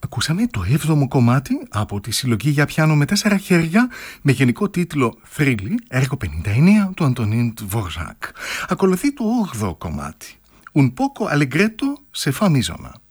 Ακούσαμε το 7ο κομμάτι από τη συλλογή για πιάνο με 4 χέρια με γενικό τίτλο Θρύλη, έργο 59 του Αντωνίν Dvorak. Ακολουθεί το 8ο κομμάτι Un poco allegretto se fa misona.